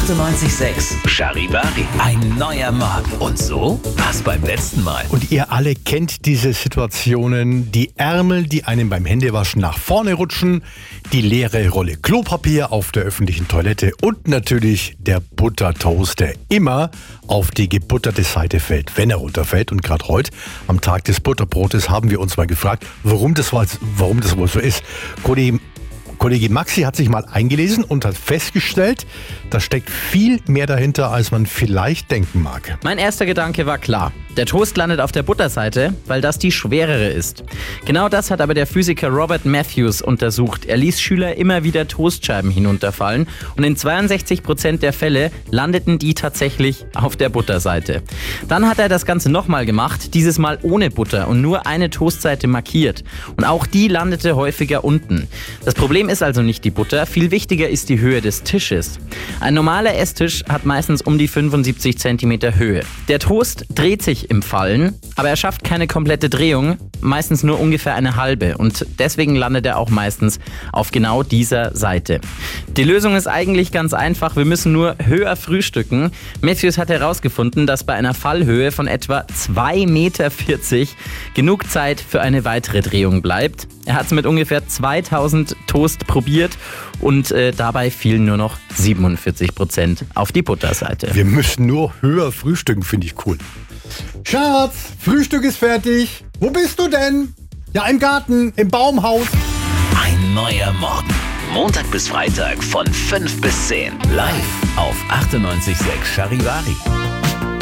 98.6 Charivari. Ein neuer Morgen. Und so war's beim letzten Mal. Und ihr alle kennt diese Situationen, die Ärmel, die einem beim Händewaschen nach vorne rutschen, die leere Rolle Klopapier auf der öffentlichen Toilette und natürlich der Buttertoast, der immer auf die gebutterte Seite fällt, wenn er runterfällt. Und gerade heute, am Tag des Butterbrotes, haben wir uns mal gefragt, warum das wohl so ist. Kollege Maxi hat sich mal eingelesen und hat festgestellt, da steckt viel mehr dahinter, als man vielleicht denken mag. Mein erster Gedanke war klar. Der Toast landet auf der Butterseite, weil das die schwerere ist. Genau das hat aber der Physiker Robert Matthews untersucht. Er ließ Schüler immer wieder Toastscheiben hinunterfallen und in 62% der Fälle landeten die tatsächlich auf der Butterseite. Dann hat er das Ganze nochmal gemacht, dieses Mal ohne Butter und nur eine Toastseite markiert. Und auch die landete häufiger unten. Das Problem ist also nicht die Butter, viel wichtiger ist die Höhe des Tisches. Ein normaler Esstisch hat meistens um die 75 cm Höhe. Der Toast dreht sich im Fallen, aber er schafft keine komplette Drehung, meistens nur ungefähr eine halbe und deswegen landet er auch meistens auf genau dieser Seite. Die Lösung ist eigentlich ganz einfach, wir müssen nur höher frühstücken. Matthews hat herausgefunden, dass bei einer Fallhöhe von etwa 2,40 Meter genug Zeit für eine weitere Drehung bleibt. Er hat es mit ungefähr 2000 Toast probiert und dabei fielen nur noch 47% auf die Butterseite. Wir müssen nur höher frühstücken, finde ich cool. Schatz, Frühstück ist fertig. Wo bist du denn? Ja, im Garten, im Baumhaus. Ein neuer Morgen. Montag bis Freitag von 5 bis 10. Live auf 98.6 Charivari.